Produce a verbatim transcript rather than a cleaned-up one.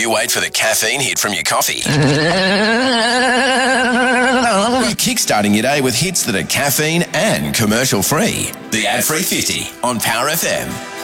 you wait for the caffeine hit from your coffee. You're kickstarting your day with hits that are caffeine and commercial free. The Ad Free fifty on Power F M.